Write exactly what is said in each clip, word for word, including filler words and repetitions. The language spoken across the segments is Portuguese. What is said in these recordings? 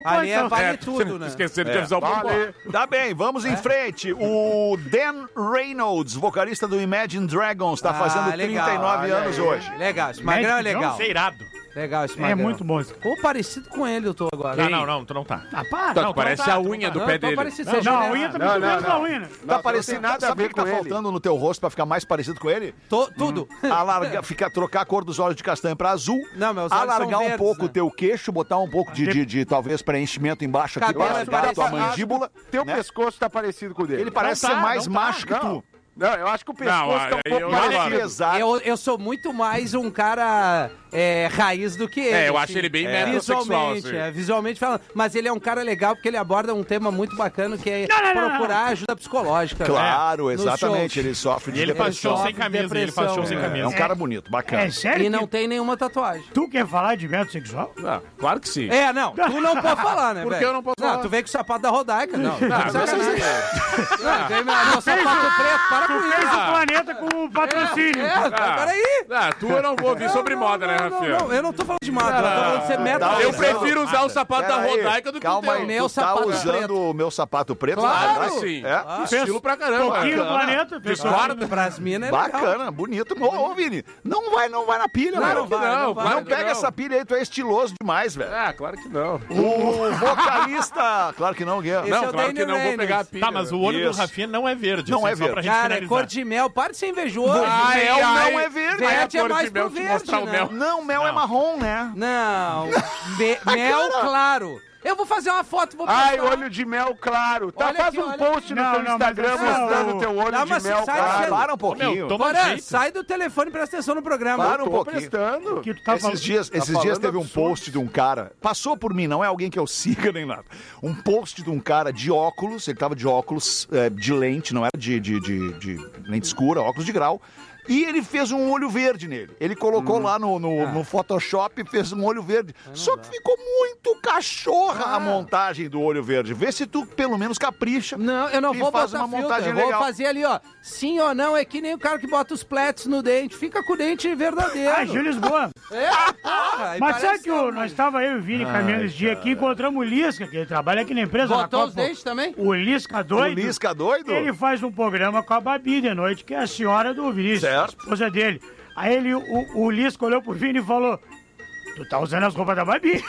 Ali é vale É, tudo, né? Esqueceram de É. avisar o Vale. Tá bem, vamos em frente. O Dan Reynolds, vocalista do Imagine Dragons, tá Ah, fazendo legal. trinta e nove anos hoje. Legal, esse magrão é legal. Isso é irado. Legal esse É magrão. muito bom esse. Pô, parecido com ele eu tô agora. Não, não, não, tu não tá. Ah, para. Tá, Não, parece não tá, a tu unha não do tá. pé Não, tô dele. parecido. Não, Você não, a já- unha tá Não, muito não, grande não. a unha, né? Tá Não, parecendo não tem nada a sabe ver o que tá com ele. faltando no teu rosto pra ficar mais parecido com ele? Tô- tudo. Alargar, ficar, trocar a cor dos olhos de castanho pra azul. Não, meus olhos alargar são um verdes, pouco o né? teu queixo, botar um pouco de, de, de, talvez preenchimento embaixo aqui Cabelo pra é ajudar a tua parecido. mandíbula. Teu né? pescoço tá parecido com o dele. Ele parece Não ser tá, mais não tá, macho que não. tu. Não, eu acho que o pescoço Não, tá um aí pouco eu Mais discordo. pesado. Eu, eu sou muito mais um cara é, raiz do que ele. É, eu assim. acho ele bem É. metrosexual, Visualmente, assim. é, visualmente falando. Mas ele é um cara legal porque ele aborda um tema muito bacana que é Não, não, não, procurar ajuda psicológica. Claro, né? Nos exatamente. shows. Ele sofre de E ele faz depressão. show sem Sofre camisa, ele faz show sem depressão, É camisa. um cara bonito, bacana. É sério E não que tem nenhuma tatuagem. tu quer falar de método sexual? Ah, claro que sim. É, não, tu não pode falar, né, Por que velho? eu não posso Não, falar? tu vem com o sapato da Rodaica, não. Ah, Não, sacanagem. mas- Não, vem meu, meu sapato preto, para com Fez isso. o planeta com o patrocínio. É, Ah, peraí. Ah, tu eu não vou ouvir sobre Não, moda, não, né, não, Rafinha? não, eu não tô falando de moda, eu tô falando de ser meta. Tá Eu usando- prefiro usar o sapato da Pera aí, Rodaica do que o calma teu. aí, Meu tu tá sapato usando preto. o meu sapato preto? Claro. lá Ah, atrás? sim. É? Ah, estilo pra caramba. Pouquinho no Bacana. planeta. pessoal. Discorda? Pras minas é legal. Bacana, bonito. Ô, ô, Vini, não vai, não vai na pilha, Não, velho. não vai, não não, vai. Não claro que pega não. essa pilha aí, tu é estiloso demais, velho. Ah, claro que não. O vocalista, claro que não, Guilherme. Esse Não, é o claro Danny que não vou Reynolds. pegar a pilha. Tá, mas o olho Isso. do Rafinha não é verde. Não assim, é só pra verde. gente Cara, é finalizar. cor de mel, para de ser invejoso. Ah, Ai, mel ai. não é verde. Verde a é cor de mais mel pro te verde, mostrar o né? mel. Não, mel é marrom, né? Não, me- mel claro. Eu vou fazer uma foto, vou Ai, postar. olho de mel claro. Tá, Olha faz aqui, um olha post aqui. no Não, teu não, Instagram mas essa- mostrando o teu olho Não, de mas mel sai claro. cedo. Para um Ô, pouquinho. meu, toma Porã, jeito. sai do telefone e presta atenção no programa. Para um Tô pouquinho. prestando. Que tu tá falando. Esses dias, Tá esses dias falando teve um absurdo. post de um cara, passou por mim, não é alguém que eu siga nem nada. Um post de um cara de óculos, ele tava de óculos é, de lente, não era de, de, de, de lente escura, óculos de grau. E ele fez um olho verde nele. Ele colocou lá no, no, no Photoshop e fez um olho verde. Só que ficou muito cachorra a montagem do olho verde. Vê se tu pelo menos capricha. Não, eu não e vou faz botar uma filtro, montagem eu vou legal. fazer ali, ó. Sim ou não, é que nem o cara que bota os pletos no dente. Fica com o dente verdadeiro. Ah, Gil Lisboa. É, porra. aí Mas parece sabe que o- uma- nós estava eu e o Vini caminhando esse dia aqui, encontramos o Lisca, que ele trabalha aqui na empresa. na Botou os Copa. dentes também? O Lisca O doido. Lisca doido? Ele faz um programa com a Babi de noite, que é a senhora do Vinícius, Certo. a esposa dele. Aí ele, o, o Lisca olhou pro Vini e falou: tu tá usando as roupas da Babi?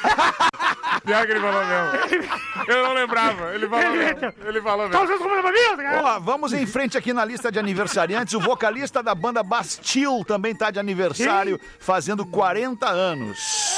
Pior que ele falou mesmo. Eu não lembrava. Ele falou Ele- mesmo. Ele falou Tá mesmo. usando as roupas da Babi? cara? Ó, vamos em frente aqui na lista de aniversariantes. O vocalista da banda Bastille também tá de aniversário, fazendo quarenta anos.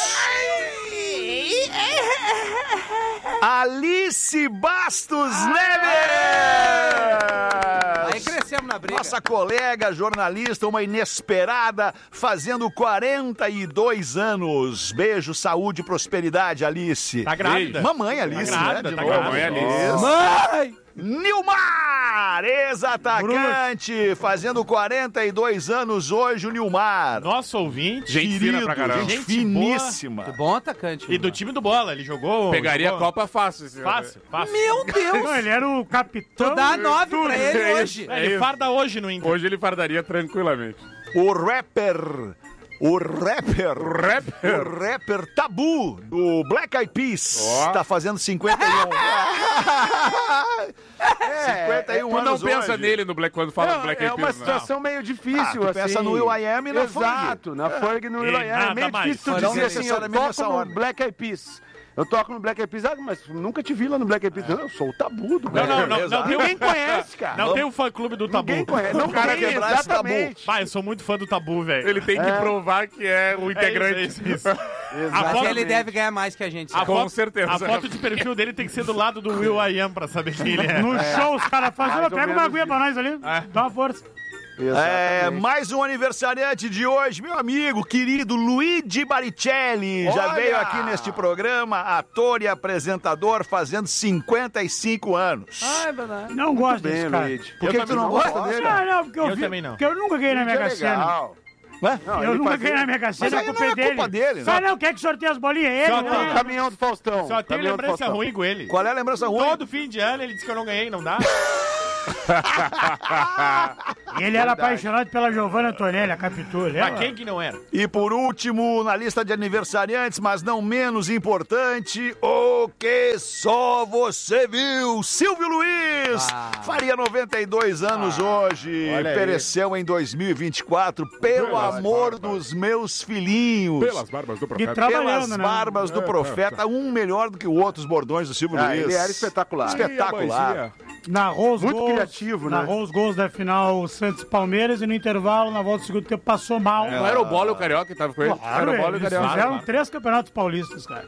Alice Bastos Neves! Aí crescemos na briga. Nossa colega jornalista, uma inesperada, fazendo quarenta e dois anos. Beijo, saúde e prosperidade, Alice. Tá grávida. Mamãe Alice, Tá grávida, né? De tá novo. grávida. Mamãe Alice. Isso. Mãe! Nilmar, ex-atacante, fazendo quarenta e dois anos hoje, o Nilmar. Nosso ouvinte. Gente fina pra caramba. gente, Gente finíssima. Bom atacante. E do time do Bola, ele jogou. Pegaria a jogou- Copa fácil. Esse Fácil, fácil. Meu Deus! Não, ele era o capitão. Tu dá de nove tudo. pra ele É hoje. É, ele farda hoje no Inter. Hoje ele fardaria tranquilamente. O rapper, o rapper, O rapper. o rapper Tabu, do Black Eyed Peas, Ó. tá fazendo cinquenta e um. cinquenta e um Tu não anos pensa hoje. nele no Black quando fala Não, do Black é Eyed uma Peas, não. situação meio difícil, Ah, tu assim. pensa no Will I Am e na Exato, na Ferg e no E Will I Am. É nada meio mais. difícil tu Não dizer assim, eu necessariamente nessa toco no ordem. Black Eyed Peas. Eu toco no Black Eyed Peas, ah, mas nunca te vi lá no Black Eyed Peas. Não, eu sou o Tabu do Não, Black não, Eyed não. Peas. Não, tem, Ninguém um- conhece, cara. não tem o fã clube do Tabu. Ninguém conhece. Não O cara tem, quebrar esse tabu. exatamente. Pai, eu sou muito fã do Tabu, velho. Ele tem que provar que é o integrante. É isso, é isso, isso. A Mas foto, ele deve ganhar mais que a gente. a sabe? Com foto- certeza. A foto de perfil dele tem que ser do lado do Will I Am pra saber quem ele é. No show, os caras fazem. Mais ou Pega uma menos aguinha pra nós ali. Dá uma força. É, Exatamente. mais um aniversariante de hoje, meu amigo querido Luigi Baricelli. Já Olha! veio aqui neste programa, ator e apresentador, fazendo cinquenta e cinco anos. Ah, é verdade. Não gosto Bem, desse cara. Luigi. Por que, que tu não gosta dele? Não, não, porque eu, Eu vi- também não. Porque eu nunca ganhei na Luigi é Mega Sena. legal. Ué? Não, Eu ele nunca fazia- ganhei na Mega Sena, Mas a aí culpa não é é dele. culpa dele, né? Ah, não, quer que sorteie as bolinhas? É ele, Só né? tem- O caminhão do Faustão. Só tem Caminhão do lembrança Faustão. ruim com ele. Qual é a lembrança ruim? Todo fim de ano ele disse que eu não ganhei, não dá? E ele era apaixonado pela Giovanna Antonelli, a Capitu, lembra? Mas quem que não era? E por último, na lista de aniversariantes, mas não menos importante, o que só você viu, Silvio Luiz, Ah. faria noventa e dois anos hoje, olha aí. pereceu em dois mil e vinte e quatro, pelo Pelas amor barbas. dos meus filhinhos. Pelas barbas do profeta. trabalhando, Pelas né? barbas do É, profeta, um melhor do que o outro, os bordões do Silvio Ah, Luiz. ele era espetacular. Espetacular. Narrou os Muito gols, criativo, né? narrou os gols da final Santos e Palmeiras e no intervalo, na volta do segundo tempo, passou mal. Não era o Bola e o Carioca que tava com ele? Claro, era o Bola e o eles Carioca. fizeram Claro. três campeonatos paulistas, cara.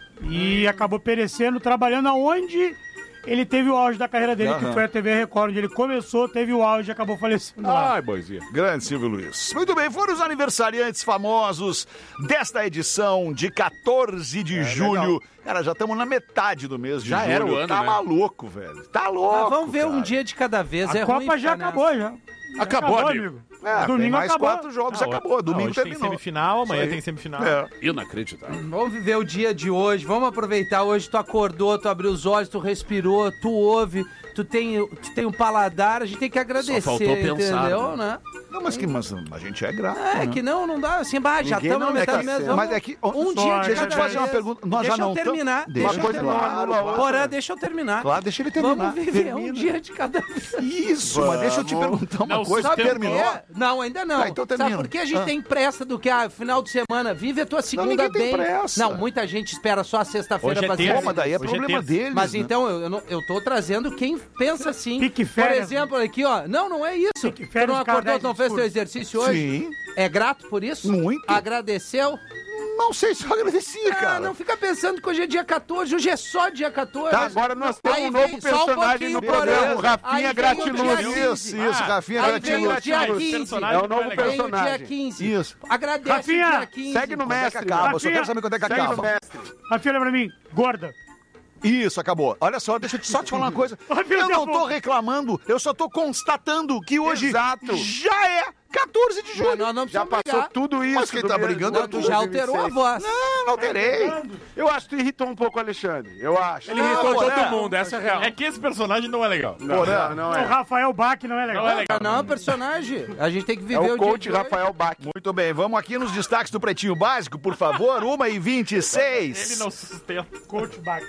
E acabou perecendo, trabalhando aonde ele teve o auge da carreira dele, que Aham. foi a T V Record, onde ele começou, teve o auge e acabou falecendo lá. Ai, boizinha. Grande Silvio Luiz. Muito bem, foram os aniversariantes famosos desta edição de quatorze de julho. Cara, já estamos na metade do mês de Já julho. era o ano, Tá né? maluco, velho. Tá louco. Mas vamos ver um cara. dia de cada vez. é A ruim Copa já ficar acabou, nessa. já. Já Acabou, amigo. É, tem Domingo mais acabou. quatro jogos, Ah, acabou. Domingo hoje tem terminou. semifinal, amanhã Isso aí. tem semifinal. É. Inacreditável. Vamos viver o dia de hoje, vamos aproveitar hoje. Tu acordou, tu abriu os olhos, tu respirou, tu ouve, tu tem, tu tem um paladar. A gente tem que agradecer, faltou pensar, entendeu, né? né? Não, mas que mas a gente é grato. É né? que não, não dá assim, bah, já Ninguém estamos não na metade do merece. mês. vamos- Mas é que- um Só, dia de deixa eu cada te fazer uma vez. pergunta. Nós deixa já não eu tam- terminar. Deixa Deixa eu eu terminar. terminar. Porã, deixa eu terminar. Claro, deixa ele terminar. Vamos viver Termina. um dia de cada vez. Isso, mas deixa eu te perguntar uma Não, coisa. Sabe por Terminou? quê? Não, ainda não. Tá, então Sabe termina. por que a gente Ah. tem pressa do que, ah, final de semana, vive a tua segunda ninguém tem bem. pressa. Não, muita gente espera só a sexta-feira Hoje é fazer terça. Pô, mas daí é Hoje é problema terça. deles. Mas né? então, eu, eu, não- eu tô trazendo quem pensa assim. Pique Por férias. exemplo, aqui, ó. Não, não é isso. Pique Tu férias não de cada acordou, dez tu não fez teu discursos. exercício hoje? Sim. É grato por isso? Muito. Agradeceu? Não sei se eu agradeci, Ah, cara. não fica pensando que hoje é dia quatorze, hoje é só dia quatorze. Tá, agora nós temos Aí um novo vem só um personagem no pouquinho, programa, Porã. o Rafinha Aí vem o Gratiluz. dia quinze. Isso, isso, Ah, Rafinha aí vem o Gratiluz. dia Gratiluz. quinze. Personagem É o novo mais legal. Vem o dia personagem. quinze. Isso. Agradece Rafinha, o dia quinze. Segue no Quando é que mestre. acaba? Eu só Rafinha, quero saber quando é que Segue no acaba. mestre. Rafinha, olha pra mim, gorda. Isso, acabou. Olha só, deixa eu te- só te falar uma coisa. Ai, meu Eu não Deus. tô reclamando, eu só tô constatando que hoje Exato. já é quatorze de Mas julho. nós não Já precisamos passou brigar. tudo isso. Mas quem do tá mês- brigando do é Tu tu. já alterou a voz. Não, não terei. Eu acho que tu irritou um pouco o Alexandre. Eu acho. Ele Não, irritou Porã. todo mundo, essa é a real. É que esse personagem não é legal. Não, Porã. não, não O é. Rafael Bach não é legal. Não é legal. Não é um personagem. A gente tem que É viver o o coach dia de hoje. Rafael Bach. Muito bem, vamos aqui nos destaques do Pretinho Básico, por favor. uma e vinte e seis. Ele não se sustenta. Coach Bach.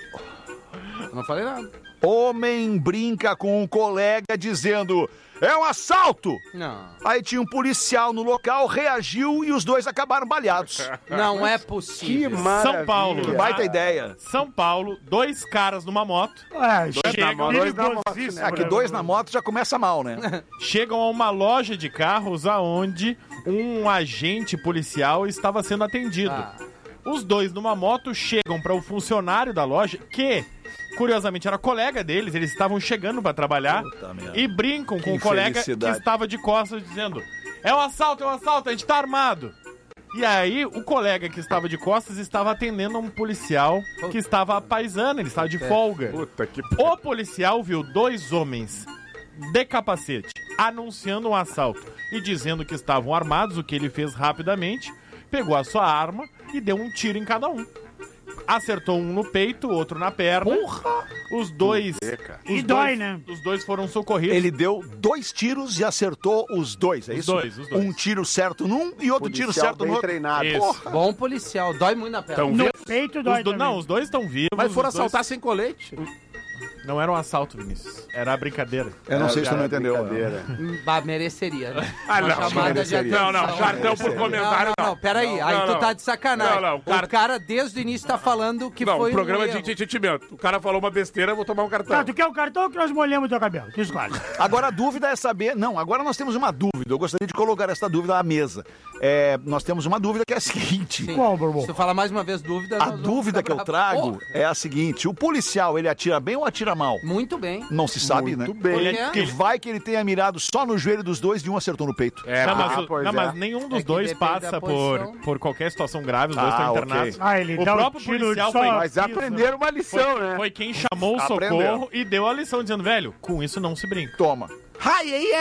Não falei nada. Homem brinca com um colega dizendo: é um assalto! Não. Aí tinha um policial no local, reagiu e os dois acabaram baleados. Não é Que possível. maravilha. São Paulo. Que baita ideia. São Paulo, dois caras numa moto É, chegam, dois na moto, perigosíssimo, né? Aqui né? dois na moto já começa mal, né? chegam a uma loja de carros aonde um agente policial estava sendo atendido. Ah. Os dois numa moto chegam para o funcionário da loja, que curiosamente era colega deles, eles estavam chegando para trabalhar Puta merda. e brincam com Que o colega que infelicidade. estava de costas dizendo: é um assalto, é um assalto, a gente tá armado. E aí, o colega que estava de costas estava atendendo a um policial que estava apaisando, ele estava de folga. Puta que... O policial viu dois homens de capacete anunciando um assalto e dizendo que estavam armados, o que ele fez rapidamente, pegou a sua arma e deu um tiro em cada um. Acertou um no peito, outro na perna. Os dois. E os dói, dois- né? Os dois foram socorridos. Ele deu dois tiros e acertou os dois, é Os isso? dois, os dois. Um tiro certo num e outro tiro Policial certo no bem outro. treinado. Isso. Porra. Bom policial. Dói muito na perna. Então, No vê- peito dói Os do- também. Não, os dois estão vivos. Mas foram os dois- assaltar sem colete. Não era um assalto, Vinícius. Era a brincadeira. Eu não sei se tu não Era entendeu. brincadeira. Hum, bah, mereceria, né? Ah, Uma não, chamada de mereceria. atenção. Não, não, cartão por comentário, Não, não, não, peraí. Não, aí não, tu não. tá de sacanagem. Não, não, o o cara- cara, desde o início, tá falando que Não, foi o programa um de erro. entendimento. O cara falou uma besteira, eu vou tomar um cartão. Tá, tu quer o cartão que nós molhamos o teu cabelo? Tu escolhe. Agora a dúvida é saber. Não, agora nós temos uma dúvida. Eu gostaria de colocar essa dúvida à mesa. É, nós temos uma dúvida que é a seguinte. Sim. Qual, Borbô? Se tu falar mais uma vez dúvida... A nós vamos dúvida ficar que eu bravos. trago Porra, é a seguinte: o policial, ele atira bem ou atira mal? muito bem. Não se sabe, Muito né? bem. Ele é- Que vai que ele tenha mirado só no joelho dos dois e um acertou no peito. É, não, mas, ah, o- pois não, é. mas nenhum dos É que dois depende passa da por, posição. por qualquer situação grave, os dois Ah, estão ok. internados. Ah, ele o dá um próprio tiro policial só- foi, Mas aprenderam uma lição, foi, né? foi quem chamou o Aprendeu. socorro e deu a lição, dizendo, velho, com isso não se brinca. Toma. Ai, aí é.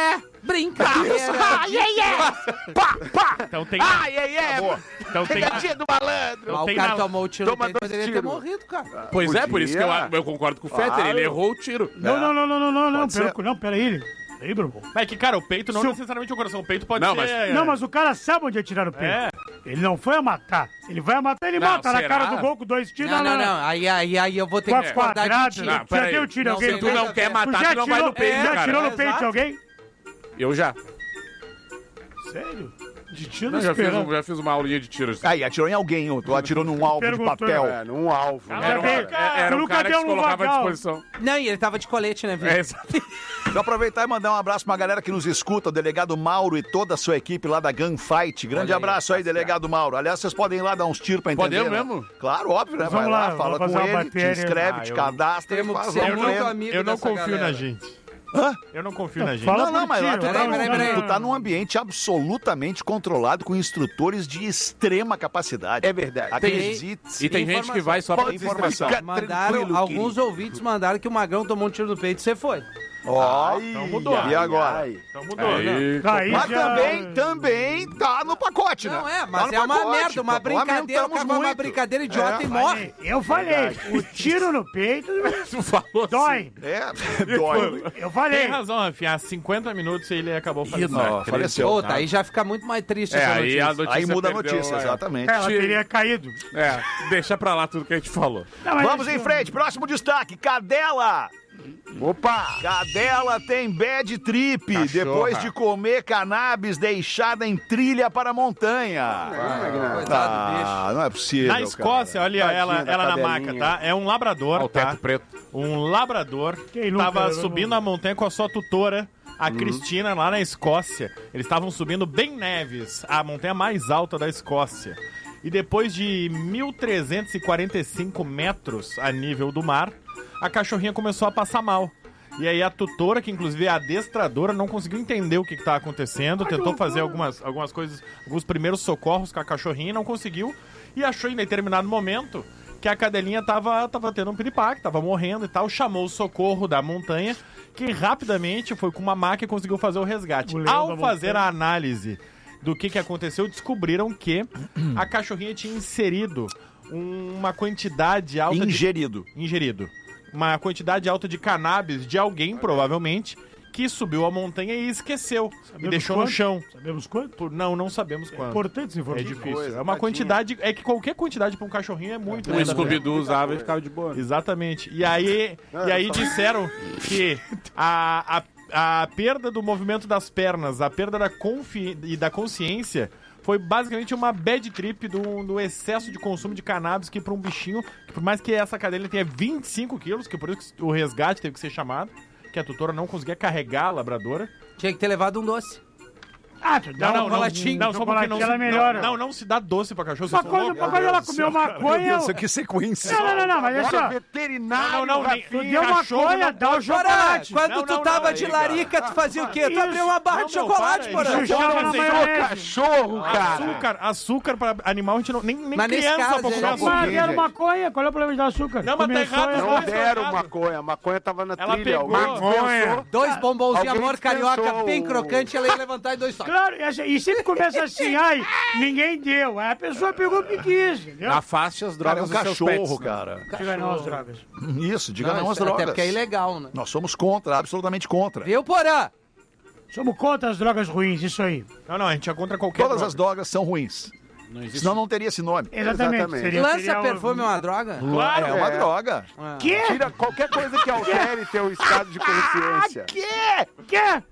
Brincadeira. Ah, yeah, yeah. Pá, pá. Então tem. Ah, yeah, yeah. Então tem. Pegadinha do malandro. Mas o tem cara na- tomou o tiro no Toma peito, dois poderia ter tiros. morrido, cara. Pois é, por isso que eu, Podia. eu concordo com o Fetter. Claro. Ele errou o tiro. Não, não, não, não, não, não, não, Pode pera, ser. não, peraí. Peraí, Bruno. Mas é que, cara, o peito não Se o- necessariamente o coração. O peito pode Não, ser. mas- Não, mas o cara sabe onde atirar no peito. É. Ele não foi a matar. Ele vai a matar, ele Não, mata na será? cara do gol com dois tiros. Não, não, não. Aí, aí, aí eu vou ter Com que a discordar de quadrada. ti. Não, Já peraí. deu tiro em Não, alguém? se Tu não quer Tu matar, já tu não vai atirou- no peito, Já cara. atirou no É, peito de exato. alguém? Eu já. Sério? De tiro Eu já, fiz, esperando. um- já fiz uma aulinha de tiros. Aí, atirou em alguém, ou tu atirou num alvo de Perguntou, papel. É, num alvo. Era um, Cadê? é- era Tu um nunca cara que deu se no colocava à vagal. disposição. Não, e ele tava de colete, né, É, Vitor? exato. Vou aproveitar e mandar um abraço pra galera que nos escuta, o delegado Mauro e toda a sua equipe lá da Gunfight. Grande Olha aí, abraço aí, delegado Mauro. Aliás, vocês podem ir lá dar uns tiros pra entender. Podemos né? mesmo? Claro, óbvio, né? Vai Vamos lá, lá, fala vamos com fazer uma ele, te matéria. inscreve, Ah, te eu- cadastra. Temos e que faz ser um Eu muito treino. amigo Eu não dessa confio galera. na gente. Hã? Eu não confio na gente. Fala Não, não, por mas ti, lá tu eu tá, não- peraí, num- peraí. tu tá num ambiente absolutamente controlado com instrutores de extrema capacidade. É verdade. Acredite. E tem gente que vai só pra Pode informação. ficar Mandaram, tranquilo, alguns querido. ouvintes mandaram que o Magrão tomou um tiro no peito e você foi. Ó, Então mudou. E agora? ai. Então mudou. Aí, Aí Mas já- também, também tá no pacote, né? Não é, Tá mas no é uma pacote, merda, uma pô. brincadeira, o Lamentamos cara faz uma muito. brincadeira idiota É. e morre. Eu falei, o tiro no peito tu falou dói. É, dói. Eu Tem falei. razão, Rafinha. Há cinquenta minutos ele acabou fazendo. Não, faleceu. Pô, tá aí já fica muito mais triste É, essa aí notícia. a notícia Aí muda a perdeu, notícia, é. exatamente. Ela teria caído. É, deixa pra lá tudo que a gente falou. Não, mas Vamos isso- em frente, próximo destaque, Cadela. Opa! Cadela tem bad trip Cachorra. depois de comer cannabis deixada em trilha para a montanha. Coitado do bicho. Ah, não é possível, Na Escócia, cara. olha Tadinha ela, da ela na cadelinha. maca, tá? É um labrador, Ó, o tá? teto preto. Um labrador Quem nunca, tava né? subindo a montanha com a sua tutora, a Cristina, lá na Escócia. Eles estavam subindo bem Neves, a montanha mais alta da Escócia. E depois de mil trezentos e quarenta e cinco metros a nível do mar, a cachorrinha começou a passar mal. E aí a tutora, que inclusive é adestradora, não conseguiu entender o que estava acontecendo, tentou fazer algumas, algumas coisas, alguns primeiros socorros com a cachorrinha e não conseguiu. E achou em determinado momento que a cadelinha tava, tava tendo um piripaque, tava morrendo e tal, chamou o socorro da montanha, que rapidamente foi com uma máquina e conseguiu fazer o resgate. O leão Ao da fazer montanha. a análise do que, que aconteceu, descobriram que a cachorrinha tinha inserido uma quantidade alta de Ingerido. ingerido. Uma quantidade alta de cannabis de alguém, provavelmente, que subiu a montanha e esqueceu. e Sabemos deixou quanto? no chão. Sabemos quanto? Por- não, não sabemos quanto. Importante essa É informação. difícil. coisa, é uma tadinha. quantidade. É que qualquer quantidade para um cachorrinho é muito. O né? Scooby-Doo usava e ficava de boa. Exatamente. E aí, e aí disseram que a, a, a perda do movimento das pernas, a perda da, confi e da consciência foi basicamente uma bad trip do, do excesso de consumo de cannabis que para um bichinho, que por mais que essa cadelinha tenha vinte e cinco quilos, que por isso que o resgate teve que ser chamado, que a tutora não conseguia carregar a labradora. Tinha que ter levado um doce. Ah, tu dá Não, não, um não, chocolatinho. não, só porque não, ela se- melhora. não, não, não se dá doce pra cachorro. Uma vocês são coisa, loucos? uma coisa ela comeu maconha. Isso que sequência. Não, não, não, não, mas assim, Agora ó. veterinário, Não, não, nem- Tu Rafinha. deu cachorro maconha, não dá o pode- Porã, chocolate. quando Não, tu não, tava não, de aí, larica, tu fazia o quê? Tu Isso. abriu uma barra Não, de não, chocolate, para aí. Porã. Isso chama na Não, maionese. Cachorro, cara. Açúcar, açúcar pra animal a gente não. Nem, nem Mas nesse criança caso, pode ele- comer Só um açúcar. Mas deram gente. maconha, qual é o problema de dar açúcar? Não, mas tá Começou errado, a- não Não Mas deram errado. maconha. A maconha tava na Ela trilha. pegou. Alguém dispensou. Dois bombonzinhos Alguém amor carioca dispensou bem o- crocante, ela ia levantar em dois toques. Claro, e assim- e sempre começa assim, ai, ninguém deu. Aí a pessoa pegou porque quis, entendeu? Afaste as Cara, é drogas um dos seus cachorro, pets, né? cara. Diga não as drogas. Isso, diga não, Não, às isso- drogas. até porque é ilegal, né? Nós somos contra, absolutamente contra. Viu, Porã? Somos contra as drogas ruins, isso aí. Não, não, a gente é contra qualquer. Todas droga. as drogas são ruins. Não existe. Senão não teria esse nome. Exatamente. Exatamente. Seria, Lança seria perfume é uma droga? Claro, É uma É. droga. Ah. Quê? Tira qualquer coisa que altere teu estado de consciência. Quê? Quê?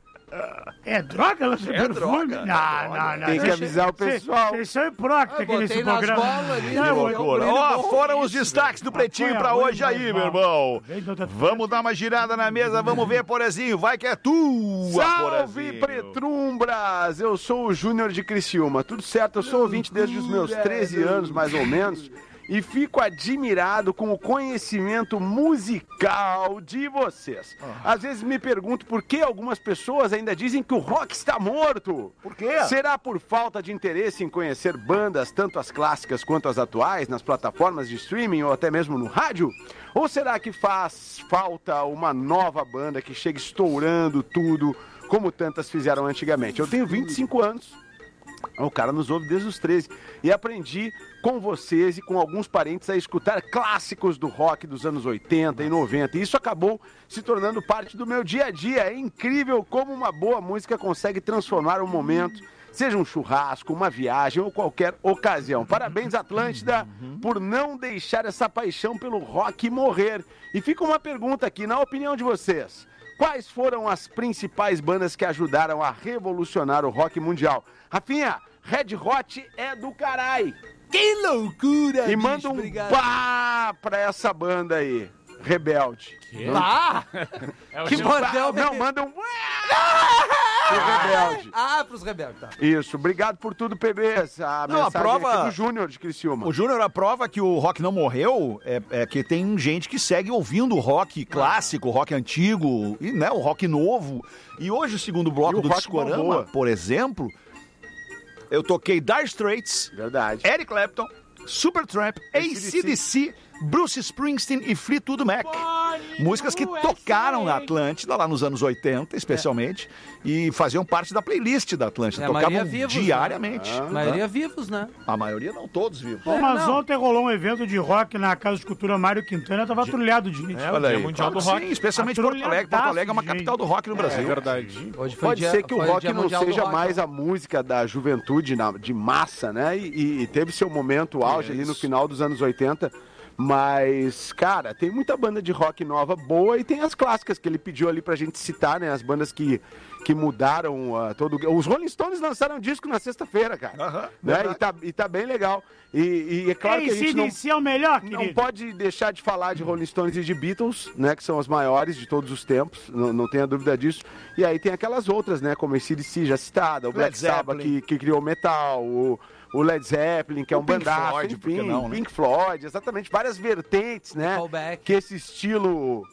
É droga, lança É perfume? droga, Não, é não, droga. não. Tem que Vocês- avisar o vocês- pessoal. Vocês são hipócritas Eu aqui nesse botei nas programa. bolas ali. Não, Que eu- loucura. eu- Ó, foram os destaques do Pretinho Maconha pra ruim, hoje aí, normal. meu irmão. Vem, doutor. Vamos dar uma girada na mesa, vamos ver, Porazinho. Vai que é tua, Salve, Porazinho. Pretrumbras! Eu sou o Júnior de Criciúma. Tudo certo, eu sou ouvinte desde os meus treze anos, mais ou menos, e fico admirado com o conhecimento musical de vocês. Às vezes me pergunto por que algumas pessoas ainda dizem que o rock está morto. Por quê? Será por falta de interesse em conhecer bandas, tanto as clássicas quanto as atuais, nas plataformas de streaming ou até mesmo no rádio? Ou será que faz falta uma nova banda que chegue estourando tudo, como tantas fizeram antigamente. Eu tenho vinte e cinco anos. O cara nos ouve desde os treze. E aprendi com vocês e com alguns parentes a escutar clássicos do rock dos anos oitenta e noventa. E isso acabou se tornando parte do meu dia a dia. É incrível como uma boa música consegue transformar um momento, seja um churrasco, uma viagem ou qualquer ocasião. Parabéns, Atlântida, por não deixar essa paixão pelo rock morrer. E fica uma pergunta aqui, na opinião de vocês. Quais foram as principais bandas que ajudaram a revolucionar o rock mundial? Rafinha, Red Hot é do carai. Que loucura, E manda um pá pra essa banda aí, Rebelde. Ah! É o Que Gil- bordel, Não, bebê. manda um pro Rebelde. Ah, pros rebeldes, tá. Isso, obrigado por tudo, P Bs. A Não, a mensagem prova- aqui do Júnior de Criciúma. O Júnior, a prova que o rock não morreu é, é que tem gente que segue ouvindo o rock clássico, o rock antigo, e né, o rock novo. E hoje, o segundo bloco E o do rock Discorama, boa. por exemplo, eu toquei Dire Straits, Verdade. Eric Clapton, Supertramp, A C D C, Bruce Springsteen e Fleetwood Mac. Músicas que tocaram na Atlântida, lá nos anos oitenta, especialmente, e faziam parte da playlist da Atlântida. É, a Tocavam maioria vivos, né? diariamente. A maioria vivos, né? A maioria não, todos vivos. Pô, mas não. ontem rolou um evento de rock na Casa de Cultura Mário Quintana, tava trulhado de gente. É o Dia Mundial do Claro que Rock. Sim, especialmente Porto Alegre. Porto Alegre é uma Atrulhadaço de capital do rock no Brasil. É verdade. Hoje foi Pode dia- ser que o foi rock dia não mundial do seja rock, mais né? a música da juventude na- de massa, né? E, e- e teve seu momento auge ali no final dos anos oitenta. Mas, cara, tem muita banda de rock nova boa e tem as clássicas que ele pediu ali pra gente citar, né? As bandas que, que mudaram uh, todo... Os Rolling Stones lançaram um disco na sexta-feira, cara. Aham, Né? verdade. E, tá, e tá bem legal. E, e é claro que a gente não... A C D C é o melhor, Não querido. pode deixar de falar de Rolling Stones e de Beatles, né? Que são as maiores de todos os tempos, não, não tenha dúvida disso. E aí tem aquelas outras, né? Como a A C D C já citada, o Black Led Sabbath Zeppelin. que, que criou o metal, o, o Led Zeppelin, que é O um Pink bandaço, Floyd, por que enfim, não, né? Pink Floyd, exatamente, várias vertentes, né? Callback. Que esse estilo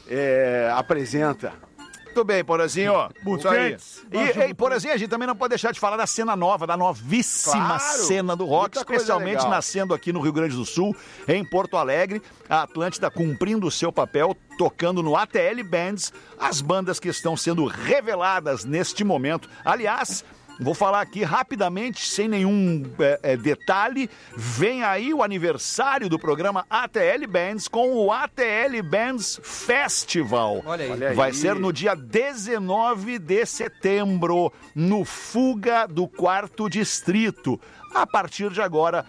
é, apresenta. Muito bem, Porazinho. Isso aí. Buquetes. E, e, Porazinho, a gente também não pode deixar de falar da cena nova, da novíssima Claro. cena do rock, Muita coisa especialmente legal. nascendo aqui no Rio Grande do Sul, em Porto Alegre. A Atlântida cumprindo o seu papel, tocando no A T L Bands, as bandas que estão sendo reveladas neste momento. Aliás, vou falar aqui rapidamente, sem nenhum é, é, detalhe. Vem aí o aniversário do programa A T L Bands com o A T L Bands Festival. Olha aí. Olha aí. Vai ser no dia dezenove de setembro, no Fuga do Quarto Distrito. A partir de agora,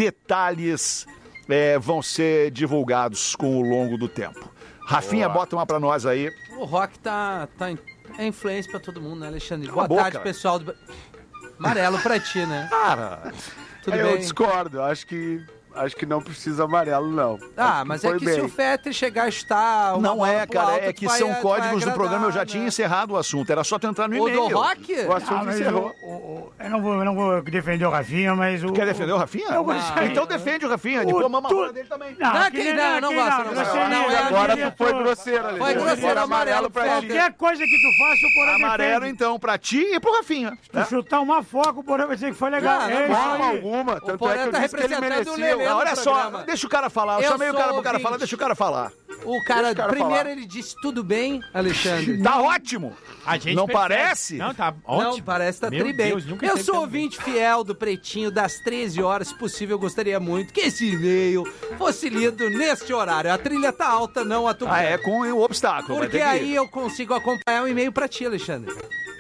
detalhes é, vão ser divulgados com o longo do tempo. Rafinha, bota uma pra nós aí. O rock tá, tá em- é influência pra todo mundo, né, Alexandre? Cala a Boa boca. tarde, pessoal. Do... Amarelo pra ti, né? Cara, Tudo eu bem? discordo, acho que, acho que não precisa amarelo, não. Ah, Acho mas foi é que bem. se o Fetter chegar a estar... uma não bola é, pro cara, alto, é tu que vai- são tu vai códigos do programa, eu já agradar, tinha né? encerrado o assunto, era só tu entrar no O e-mail. do rock? O assunto Ah, mas encerrou. o- o- o- eu, não vou, eu não vou defender o Rafinha, mas o... Quer defender o Rafinha? Eu vou sair. Então defende o Rafinha, depois O mama a tu- rola dele também. Não, Não, aquele que- não, não, não aquele gosto, não grosseria, gosto. Não, é Agora grosseria tu foi toda. grosseiro, ali. Foi grosseiro, Agora amarelo pra pra ti. Qualquer coisa que tu faça, o Porã Amarelo, defende. então, pra ti e pro Rafinha. Tu chutar uma foca, o Porã vai dizer que foi legal. Não, não é isso Forma aí. alguma, tanto Porã é que eu tá disse que ele representando o merecia. Lelê. Não, olha no só, programa. deixa o cara falar. Eu, Eu chamei o sou cara pro cara ouvinte. falar, deixa o cara falar. O cara, Deixa o cara primeiro falar. ele disse tudo bem, Alexandre. Tá ótimo. A gente Não percebe. parece? Não, tá ótimo. Não, parece tá Meu tri bem. Deus, nunca Eu esteve sou tão ouvinte fiel do Pretinho das treze horas. Se possível, eu gostaria muito que esse e-mail fosse lido neste horário. A trilha tá alta, não a tua. Ah, é com o obstáculo. vai Porque ter que ir. aí eu consigo acompanhar o e-mail pra ti, Alexandre.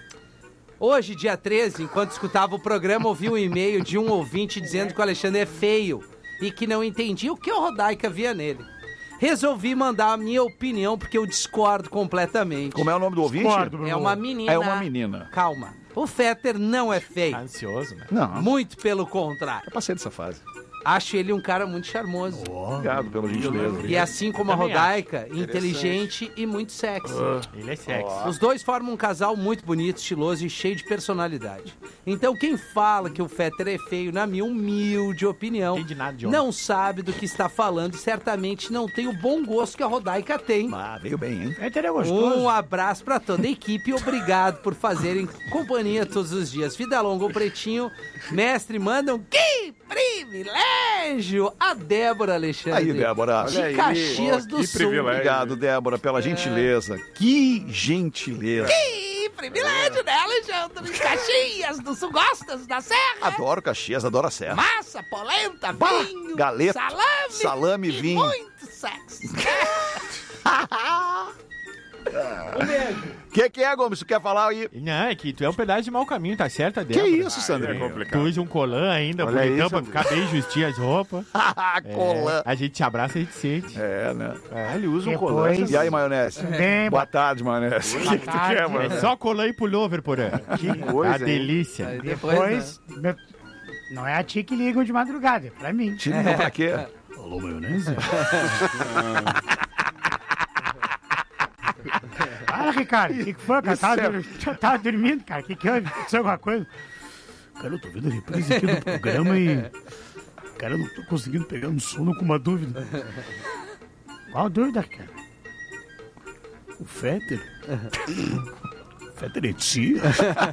Hoje, dia treze, enquanto escutava o programa, ouvi um e-mail de um ouvinte dizendo que o Alexandre é feio e que não entendia o que o Rodaica via nele. Resolvi mandar a minha opinião porque eu discordo completamente. Como é o nome do ouvinte? Discordo, Bruno. É uma menina. É uma menina. Calma. O Fetter não é feio. Tá ansioso, né? Não, Muito pelo contrário. eu passei dessa fase. Acho ele um cara muito charmoso. Obrigado pela gentileza. E assim como a Também Rodaica, inteligente e muito sexy. Ele é sexy. Os dois formam um casal muito bonito, estiloso e cheio de personalidade. Então quem fala que o Fetter é feio, na minha humilde opinião, Entende nada de homem. não sabe do que está falando e certamente não tem o bom gosto que a Rodaica tem. Ah, veio bem, hein? É, teria gostoso. Um abraço pra toda a equipe e obrigado por fazerem companhia todos os dias. Vida longa, o Pretinho. Mestre, mandam que privilégio! A Débora Alexandre. Aí, Débora. De Olha aí. Caxias Pô, do que Sul. privilégio. Obrigado, Débora, pela gentileza. Que gentileza. Que privilégio, né, Alexandre? Caxias, do Sul, gostas da Serra? Adoro Caxias, adoro a Serra. Massa, polenta, Bah, vinho, galeto, salame, salame e e vinho. muito sexo. O que, que é, Gomes? Tu quer falar aí? Não, é que tu é um pedaço de mau caminho, tá certo, Que Débora? isso, É Sandrinho? Tu complicado. usa um colã ainda, Olha bonitão, isso, pra ficar bem justinho as roupas. Colã. A gente te abraça, a gente sente. É, né? É, ele usa um Depois- colã. E aí, maionese? Bem, Boa tarde, maionese. O que, que tu tarde. quer, mano? É só colã e pullover, porém. Que coisa, A hein? delícia. Aí depois, depois... meu- Não é a ti que ligam de madrugada, é pra mim. Te ligam pra quê? Alô, maionese? Fala, Ricardo, o que, que foi, cara? Tava, dur- tava dormindo, cara. O que, que houve? Aconteceu alguma coisa? Cara, eu tô vendo a reprise aqui do programa e... Cara, eu não tô conseguindo pegar no sono com uma dúvida. Qual dúvida, cara? O Fetter? O Fetter é tia?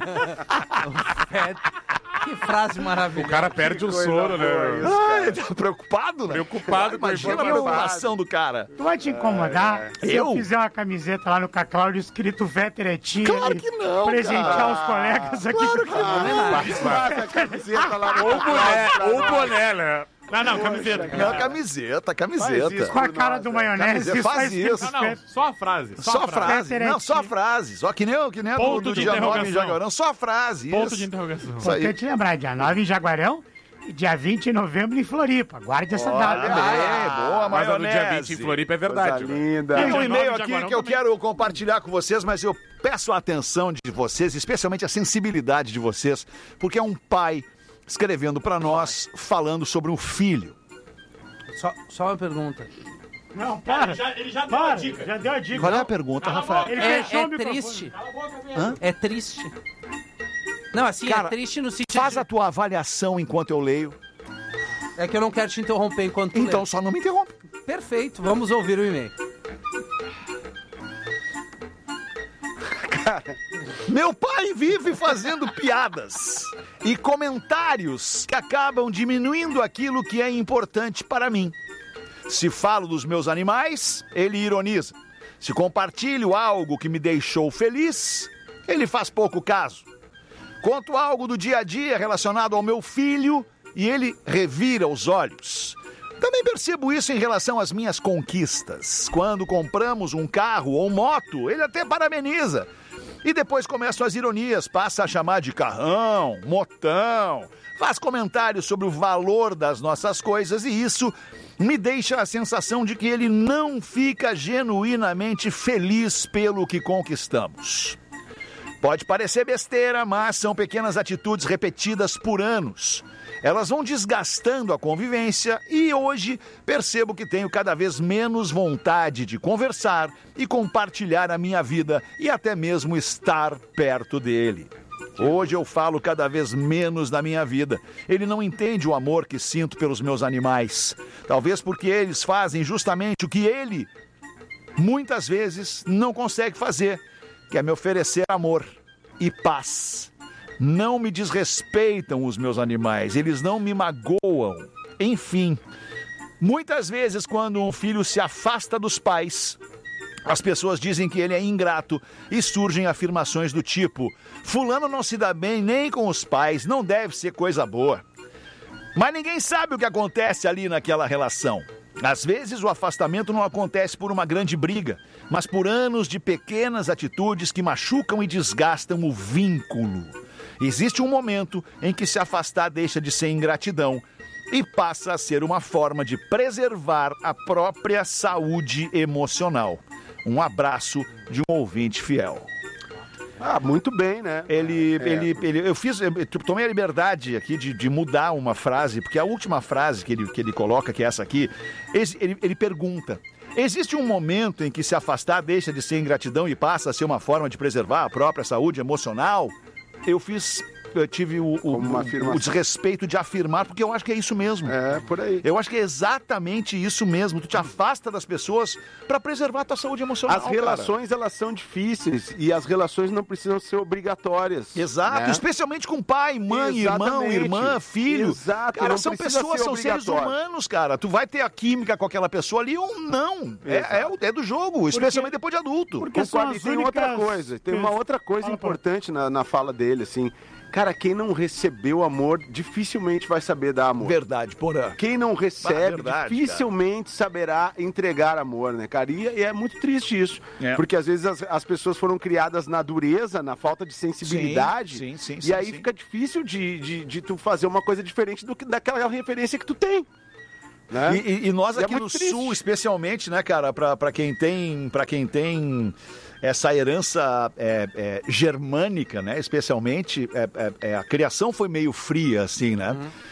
é, que frase O maravilhosa. cara perde o coisa sono, boa né? isso. Ah, ele tá preocupado, né? Preocupado com a Imagina a informação. preocupação do cara. Tu vai te incomodar se eu? Eu? fizer uma camiseta lá no Cacláudio escrito Fetter é tia? Claro e que não, Presentear cara. os colegas aqui. Claro que não. Bota a camiseta lá no Ou boné, pra ou nós. boné, né? Não, não, camiseta. Não, camiseta, camiseta. Com a cara do maionese. Camiseta, só faz escrito isso. Não, não, só a frase. Só, Só a frase. frase, Fetter é não, só tia. frase. Só que nem, que nem a do, Ponto do de dia nove em interrogação. Jaguarão. Só a frase, Ponto isso. de interrogação. Isso aí. Importante lembrar, dia nove em Jaguarão e dia vinte de novembro em Floripa. Guarde essa data. É, boa, Mas a do dia maionese. vinte em Floripa é Coisa verdade. né? linda. Tem um Dia e-mail nove de aqui Jaguarão que eu também. quero compartilhar com vocês, mas eu peço a atenção de vocês, especialmente a sensibilidade de vocês, porque é um pai escrevendo pra nós, falando sobre um filho. Só, só uma pergunta. Não, para. já, ele já deu a Para, dica. já deu a dica. Qual é a pergunta, Rafael? Ele É, fechou é o microfone. triste. Cala a boca mesmo. É triste. Não, assim, Cara, é triste no sentido Faz de... a tua avaliação enquanto eu leio. É que eu não quero te interromper enquanto tu Então lê. só não me interrompe. Perfeito, vamos ouvir o e-mail. Meu pai vive fazendo piadas e comentários que acabam diminuindo aquilo que é importante para mim. Se falo dos meus animais, ele ironiza. Se compartilho algo que me deixou feliz, ele faz pouco caso. Conto algo do dia a dia relacionado ao meu filho e ele revira os olhos. Também percebo isso em relação às minhas conquistas. Quando compramos um carro ou moto, ele até parabeniza. E depois começam as ironias, passa a chamar de carrão, motão, faz comentários sobre o valor das nossas coisas e isso me deixa a sensação de que ele não fica genuinamente feliz pelo que conquistamos. Pode parecer besteira, mas são pequenas atitudes repetidas por anos. Elas vão desgastando a convivência e hoje percebo que tenho cada vez menos vontade de conversar e compartilhar a minha vida e até mesmo estar perto dele. Hoje eu falo cada vez menos da minha vida. Ele não entende o amor que sinto pelos meus animais. Talvez porque eles fazem justamente o que ele, muitas vezes, não consegue fazer, que é me oferecer amor e paz. Não me desrespeitam os meus animais, eles não me magoam. Enfim, muitas vezes quando um filho se afasta dos pais, as pessoas dizem que ele é ingrato e surgem afirmações do tipo: fulano não se dá bem nem com os pais, não deve ser coisa boa. Mas ninguém sabe o que acontece ali naquela relação. Às vezes o afastamento não acontece por uma grande briga, mas por anos de pequenas atitudes que machucam e desgastam o vínculo. Existe um momento em que se afastar deixa de ser ingratidão e passa a ser uma forma de preservar a própria saúde emocional. Um abraço de um ouvinte fiel. Ah, muito bem, né? Ele, É. ele, ele, eu fiz, eu tomei a liberdade aqui de, de mudar uma frase, porque a última frase que ele, que ele coloca, que é essa aqui, ele, ele pergunta: existe um momento em que se afastar deixa de ser ingratidão e passa a ser uma forma de preservar a própria saúde emocional? Eu fiz, eu tive o, o, Como uma o, afirmação. o desrespeito de afirmar, porque eu acho que é isso mesmo. É, por aí. Eu acho que é exatamente isso mesmo. Tu te afasta das pessoas pra preservar a tua saúde emocional, As relações, elas são difíceis e as relações não precisam ser obrigatórias. cara. Exato, né? especialmente com pai, mãe, irmão, Exatamente. irmã, filho. Exato, Cara, não são precisa pessoas, ser são seres obrigatório. humanos, cara. Tu vai ter a química com aquela pessoa ali ou não. É, é, o- é do jogo, especialmente depois de adulto. Porque são Concordo. E as tem outra únicas- coisa, tem uma outra coisa Fala, Paulo. importante na, na fala dele, assim. Cara, quem não recebeu amor dificilmente vai saber dar amor. Verdade, porã. Quem não Ah, recebe verdade, dificilmente saberá entregar amor, né, cara? E, e é muito triste isso. É. Porque às vezes as, as pessoas foram criadas na dureza, na falta de sensibilidade. Sim, sim, sim, e sim, aí sim. fica difícil de, de, de tu fazer uma coisa diferente do que daquela referência que tu tem. Né? E, e- e nós E é aqui muito no triste. Sul, especialmente, né, cara, pra, pra quem tem, pra quem tem essa herança é, é, germânica, né, especialmente, é, é, é, a criação foi meio fria, assim, né?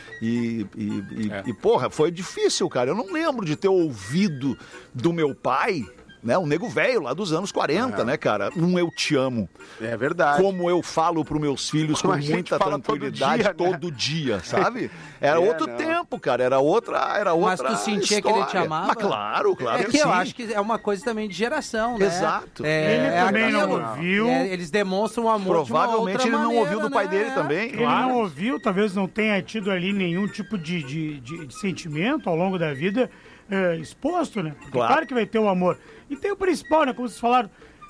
E, e, e- É. e, porra, foi difícil, cara. Eu não lembro de ter ouvido do meu pai, né, um nego velho lá dos anos quarenta, né, cara, um eu te amo. É verdade. Como eu falo pros meus filhos Como com a gente muita fala todo tranquilidade dia, né? todo dia, sabe? Era É, outro não. tempo, cara, era outra, era Mas outra tu sentia que ele te história. amava? Mas claro, claro É que que eu sim. acho que é uma coisa também de geração, né? Exato. É, Ele é também não aquilo. ouviu. É, eles demonstram amor de uma Provavelmente outra ele não maneira, ouviu do pai né? dele também. Ele não ouviu, talvez não tenha tido ali nenhum tipo de, de, de- de sentimento ao longo da vida é, exposto, né? Porque Claro. claro que vai ter o amor. E tem o principal, né? Como vocês falaram,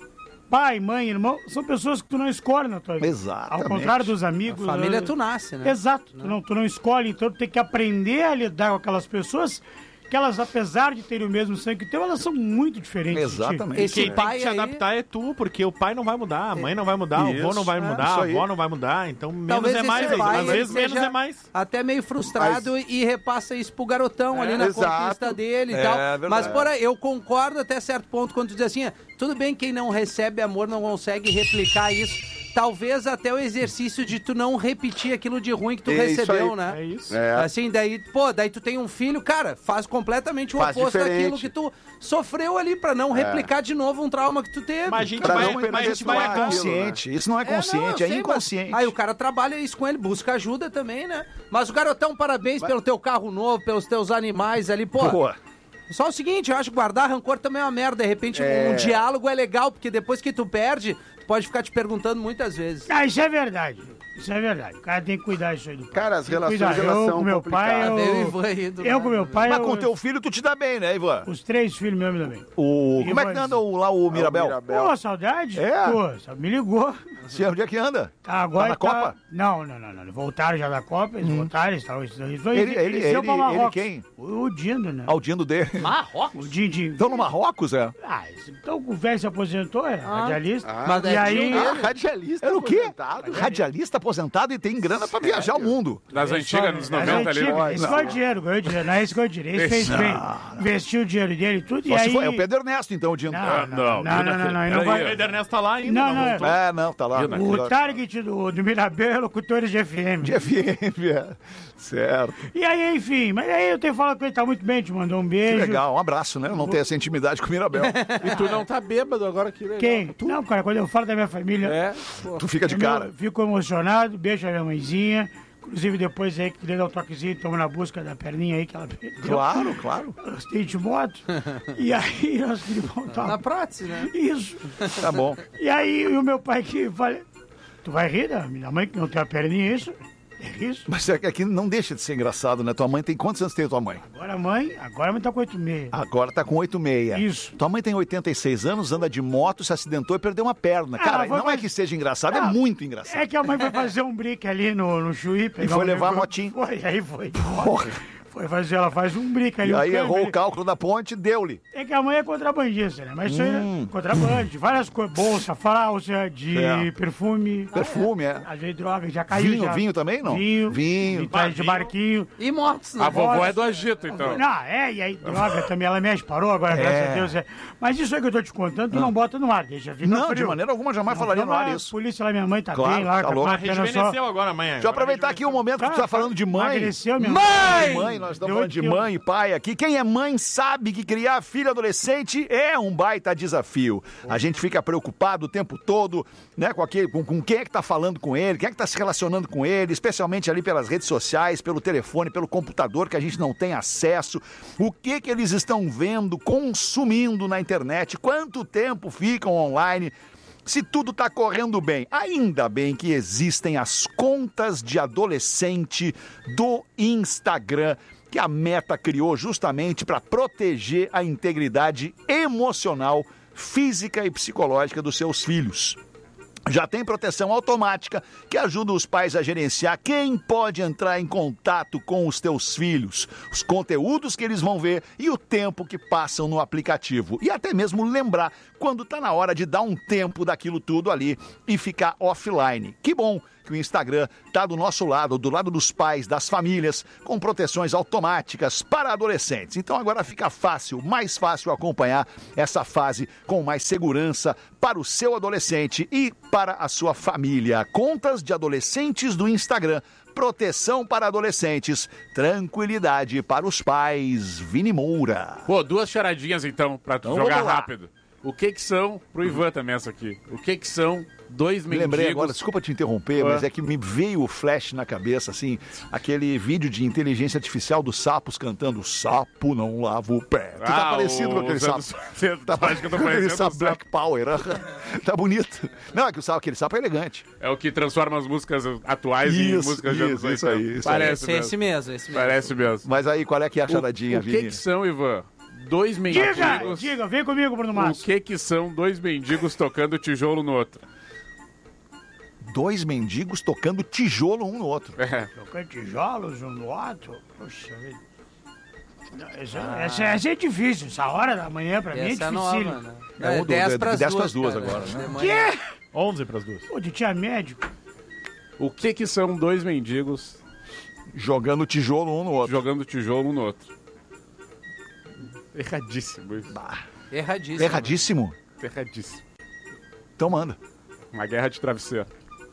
pai, mãe, irmão, são pessoas que tu não escolhe na tua vida. Exatamente. Ao contrário dos amigos. A família eh, tu nasce, né? Exato, tu não, tu não escolhe, então tu tem que aprender a lidar com aquelas pessoas que elas, apesar de terem o mesmo sangue que o teu, elas são muito diferentes. de ti. Exatamente. Esse Quem tem pai que se aí- adaptar é tu, porque o pai não vai mudar, a mãe não vai mudar, o avô não vai Isso, é, mudar, isso a aí. avó não vai mudar, então menos Talvez é esse mais, pai, às ele vezes menos seja é mais. até meio frustrado e repassa isso pro garotão ali na exato. conquista dele e É, tal. verdade. Mas, porra, eu concordo até certo ponto quando tu diz assim, ah, tudo bem quem não recebe amor não consegue replicar isso. Talvez até o exercício de tu não repetir aquilo de ruim que tu É isso recebeu, aí. né? É isso. É. Assim, daí, pô, daí tu tem um filho, cara, faz completamente o Faz oposto diferente. daquilo que tu sofreu ali pra não replicar de novo um trauma que tu teve. Mas a gente Pra vai, não mas a gente perpetuar vai Não é aquilo, consciente, isso não é É, não, consciente, eu é sei, inconsciente. mas- Aí o cara trabalha isso com ele, busca ajuda também, né? Mas o garotão, parabéns pelo teu carro novo, pelos teus animais ali, pô. Pô, Só o seguinte, eu acho que guardar rancor também é uma merda. De repente, É. um diálogo é legal, porque depois que tu perde, tu pode ficar te perguntando muitas vezes. Ah, isso é verdade. Isso é verdade. O cara tem que cuidar disso aí do pai. Cara, as Tem que relações, cuidar. elas eu, são com meu pai, complicadas. eu... Veio o Ivan aí do Eu com meu pai, mas eu... com teu filho tu te dá bem, né, Ivan? Os três filhos meus me dão bem. O... E Como é que vai- anda o- lá o Mirabel? Mirabel. Pô, saudade? É? Pô, só me ligou. Sim, onde é que anda? Tá, agora Tá na tá- Copa? Não, não, não, não. Voltaram já da Copa, eles voltaram, eles estavam... Eles, eles, Ele- ele- eles iam pra ele- Marrocos. ele quem? O, o Dindo, né? Aldindo dele. Marrocos? O Dindi. Estão no Marrocos, é? Ah, então o velho se aposentou, é radialista. Mas e é aí... tio Ah, dele. radialista Era o quê? aposentado. Radialista aposentado e tem grana pra viajar o mundo. Das antigas, nos Mas noventa é ali. antigo, esse ganhou dinheiro, ganhou dinheiro. Não é esse ganhou dinheiro. Esse fez bem. Investiu o dinheiro dele e tudo. Só e se aí... for- é o Pedro Ernesto, então, o Dindo. Não, não, não, não, não, não, não, ele não O vai... Eder Ernesto tá lá ainda. Não, não, voltou. É, não, tá lá. O target do, do Mirabel é locutores de F M. De F M, é. Certo. E aí, enfim, mas aí eu tenho falado com ele, tá muito bem, te mandou um beijo. Legal, um abraço, né? Eu não tenho essa intimidade com o Mirabel. E tu não tá bêbado agora, que legal. Quem? Não, cara, quando eu falo da minha família, É, pô. Tu fica de eu cara. fico emocionado, beijo a minha mãezinha. Inclusive, depois aí que queria dar um toquezinho, estamos na busca da perninha aí que ela perdeu. Claro, claro. Eu gostei de moto. E aí nós queríamos voltar. Na prótese, né? Isso. Tá bom. E aí e o meu pai que falei, tu vai rir da minha mãe que não tem a perninha, isso? É isso? Mas é que aqui não deixa de ser engraçado, né? Tua mãe tem quantos anos tem a tua mãe? Agora a mãe, agora a mãe tá com oito e meia. Agora tá com oito e meia. Isso. Tua mãe tem oitenta e seis anos, anda de moto, se acidentou e perdeu uma perna. Ah, Cara, foi não é mais- que seja engraçado, é Não, muito engraçado. É que a mãe foi fazer um brick ali no, no Chuí. pegar foi um levar a negócio. motinho. Foi, aí foi. Porra. Foi fazer, ela faz um brick ali. E um aí câmbio errou ali. o cálculo da ponte, deu-lhe. É que a mãe é contrabandista, né? Mas isso aí Hum. é contrabando, várias coisas. Bolsa, fralda, de É. perfume. Perfume, é. Às vezes droga, já caiu. Vinho, já. vinho também, não? Vinho. Vinho. De trás de barquinho. E motos, né? A vovó é do Egito, então. Não, é, e aí droga também, ela mexe, parou agora, graças a Deus. É. Mas isso aí que eu tô te contando, tu não bota no ar, deixa ficar Não, frio. de maneira alguma jamais Não, falaria no ar a isso. polícia lá, minha mãe tá Claro, bem lá, tá com louco. a Mas perna só. rejuvenesceu agora amanhã. Deixa eu aproveitar aqui o momento que tu tá falando de mãe. Emagreceu, minha Mãe! Mãe, nós estamos falando de mãe e pai aqui. Quem é mãe sabe que criar filho adolescente é um baita desafio. A gente fica preocupado o tempo todo, né, com, aquele, com, com quem é que tá falando com ele, quem é que tá se relacionando com ele, especialmente ali pelas redes sociais, pelo telefone, pelo computador, que a gente não tem acesso. O que que eles estão vendo, consumindo na internet, quanto tempo ficam online. Se tudo está correndo bem, ainda bem que existem as contas de adolescente do Instagram, que a Meta criou justamente para proteger a integridade emocional, física e psicológica dos seus filhos. Já tem proteção automática que ajuda os pais a gerenciar quem pode entrar em contato com os teus filhos, os conteúdos que eles vão ver e o tempo que passam no aplicativo. E até mesmo lembrar quando está na hora de dar um tempo daquilo tudo ali e ficar offline. Que bom que o Instagram está do nosso lado, do lado dos pais, das famílias, com proteções automáticas para adolescentes. Então agora fica fácil, mais fácil acompanhar essa fase com mais segurança para o seu adolescente e para a sua família. Contas de adolescentes do Instagram. Proteção para adolescentes, tranquilidade para os pais. Vini Moura. Pô, duas charadinhas então, pra tu Então, jogar vamos lá. rápido. O que que são, pro Ivan também essa aqui, o que que são dois Me mendigos... lembrei agora, desculpa te interromper, Ué. mas é que me veio o flash na cabeça, assim, aquele vídeo de inteligência artificial dos sapos cantando "Sapo não lava o pé". Tu tá Ah, parecido com aquele os sapo. anos setenta, Tá acho que eu tô com aquele parecendo sapo um sapo. Black Power. Tá bonito. Não, é que o sapo, aquele sapo é elegante. É o que transforma as músicas atuais em Isso, músicas de anos isso, isso aí, oitenta. isso aí. Parece Esse, esse mesmo. mesmo, esse mesmo. Parece mesmo. Mas aí, qual é que é a O, charadinha, o que Vini? que são, Ivan? Dois mendigos... Diga, diga, vem comigo, Bruno O Massa. que que são dois mendigos tocando tijolo no outro? Dois mendigos tocando tijolo um no outro. É. Tocando tijolos um no outro. Poxa vida. Não, Essa, essa, essa é difícil, essa hora da manhã pra mim é Essa é difícil. nova, né? É, um do- dez é pras dez duas, pras duas cara, agora, né? de manhã. Quê? onze para as duas. Pô, de tinha médico. O que que são dois mendigos Jogando tijolo um no outro. jogando tijolo um no outro? Erradíssimo isso. Erradíssimo. Erradíssimo? Erradíssimo. Então manda. Uma guerra de travesseiro.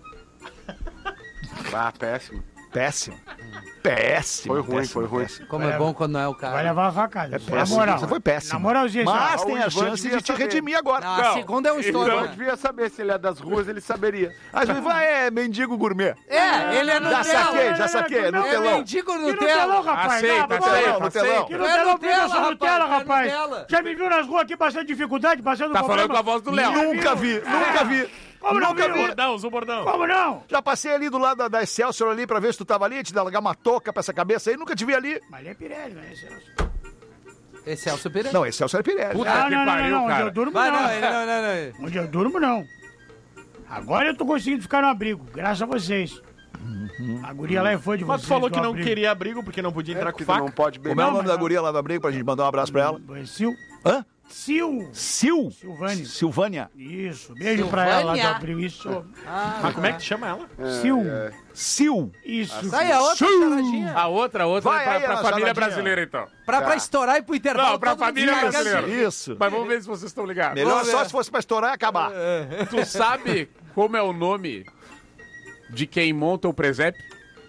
Ah, péssimo. Péssimo. Péssimo. Foi ruim, péssimo, foi ruim. péssimo. Como é bom quando não é o cara. Vai levar a facada. Isso é na Péssimo. moral. Você foi péssimo. Na moralzinha. Mas assim, tem o a Ivan chance devia de te saber. redimir agora. Não, a Não, segunda é um estouro. Então eu né? devia saber se ele é das ruas, ele saberia. Mas o Ivan é mendigo gourmet. É, ele é Já Nutella. saquei, já saquei. Não, No não, É telão. mendigo Que Nutella, Nutella. rapaz. Aceita, Não, aceita, telão, no telão. Que Tu Nutella, é eu Nutella, sou Nutella, rapaz, rapaz. tu é Nutella. Já me viu nas ruas aqui passando dificuldade, passando Tá problema? falando com a voz do Léo. Nunca vi, nunca vi. Como não Nunca viu? vi. Bordão, usa o bordão. Como não? Já passei ali do lado da, da Excelsior ali pra ver se tu tava ali, te largar uma touca pra essa cabeça aí, nunca te vi ali. Mas ele é Pirelli, não é Celso? Esse é o Super. Não, Excelsior é Pirelli. Puta Não, que não, não, pariu, não, não. Onde cara. eu durmo, Vai, não. não, ele não, não, não. Onde eu durmo, não. Agora eu tô conseguindo ficar no abrigo, graças a vocês. A guria lá é fã de Mas vocês. tu falou do que não abrigo. queria abrigo porque não podia entrar com Porque tu não faca. pode Como é beber. o nome da guria lá do abrigo pra gente mandar um abraço pra ela? É Sil. Hã? Sil. Sil. Silvânia. Silvânia. Isso. Beijo pra ela lá do Silvânia. abrigo. Isso. Mas como é que tu chama ela? Sil. Sil. Isso. Sai a outra charadinha. A outra, a outra Vai é pra, aí, pra a família charadinha. brasileira, então. Pra, pra estourar e pro intervalo. Não, pra todo mundo família larga brasileira. assim. Isso. Mas vamos ver se vocês estão ligados. Melhor Vamos só ver. se fosse pra estourar e acabar. Tu sabe como é o nome de quem monta o presépio?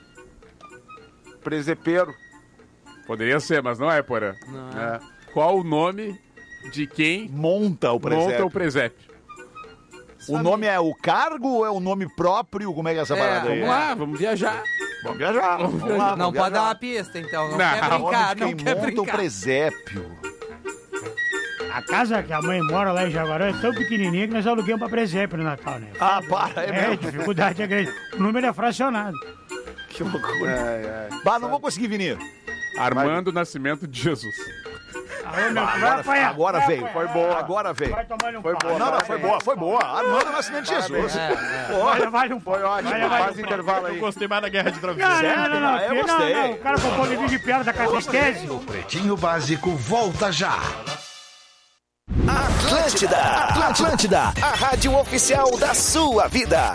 Presepeiro. Poderia ser, mas não é, Porã. É. Qual o nome de quem Monta o monta presépio. o presépio? O nome é o cargo ou é o nome próprio? Como é que é essa É, parada aí? Vamos lá, vamos viajar. Vamos viajar. Vamos lá, Não vamos pode dar viajar. uma pista, então. Não, Não, quer O nome brincar, de não quem quer monta o brincar. presépio. A casa que a mãe mora lá em Jaguarão é tão pequenininha que nós alugamos pra presépio no Natal, né? Ah, para, é É, mesmo. dificuldade é grande. O número é fracionado. Que loucura. É, é. Bah, não vou conseguir, Vini. Armando o Nascimento de Jesus. Aí, meu, vai Agora, apanhar, agora vai veio. apanhar. Foi boa. Agora veio. Vai tomar um Foi pau. boa. Não, não, foi boa, foi boa. Armando o Nascimento de Jesus. É, é. Vai levar um pau. Foi ótimo. Vai levar Faz um pau. intervalo Eu aí. gostei mais da guerra de Não, travesseiro. não, não, não, não, Eu não, gostei. não, o cara com um de piada da catequese. O Pretinho Básico volta já. Atlântida, Atlântida, a rádio oficial da sua vida.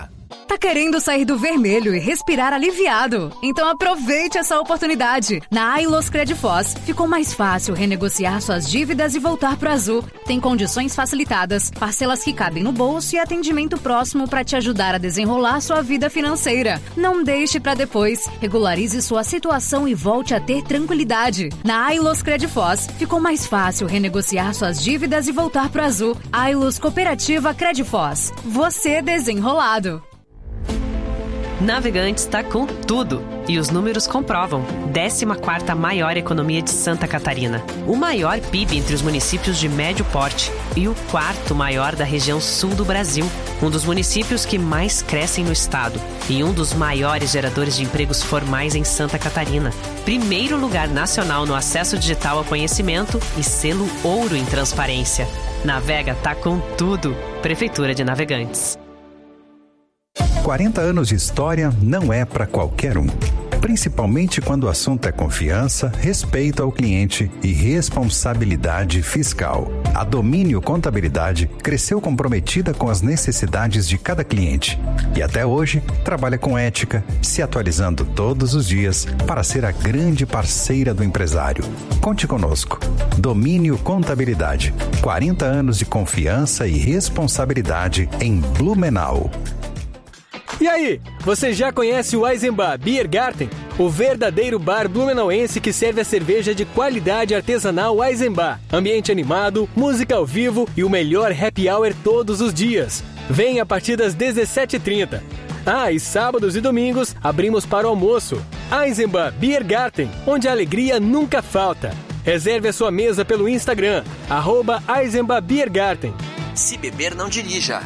Tá querendo sair do vermelho e respirar aliviado? Então aproveite essa oportunidade. Na Ailos Credifós, ficou mais fácil renegociar suas dívidas e voltar pro azul. Tem condições facilitadas, parcelas que cabem no bolso e atendimento próximo para te ajudar a desenrolar sua vida financeira. Não deixe para depois. Regularize sua situação e volte a ter tranquilidade. Na Ailos Credifós, ficou mais fácil renegociar suas dívidas e voltar pro azul. Ailos Cooperativa Credifós. Você desenrolado. Navegantes está com tudo. E os números comprovam. décima quarta maior economia de Santa Catarina. O maior P I B entre os municípios de médio porte. E o quarto maior da região sul do Brasil. Um dos municípios que mais crescem no estado. E um dos maiores geradores de empregos formais em Santa Catarina. Primeiro lugar nacional no acesso digital ao conhecimento e selo ouro em transparência. Navega tá com tudo. Prefeitura de Navegantes. quarenta anos de história não é para qualquer um. Principalmente quando o assunto é confiança, respeito ao cliente e responsabilidade fiscal. A Domínio Contabilidade cresceu comprometida com as necessidades de cada cliente e até hoje trabalha com ética, se atualizando todos os dias para ser a grande parceira do empresário. Conte conosco. Domínio Contabilidade. quarenta anos de confiança e responsabilidade em Blumenau. E aí, você já conhece o Eisenbach Beer Garten? O verdadeiro bar blumenauense que serve a cerveja de qualidade artesanal Eisenbach. Ambiente animado, música ao vivo e o melhor happy hour todos os dias. Vem a partir das dezessete e trinta. Ah, e sábados e domingos abrimos para o almoço. Eisenbach Beer Garten, onde a alegria nunca falta. Reserve a sua mesa pelo Instagram, arroba Eisenbach Beer Garten. Se beber, não dirija.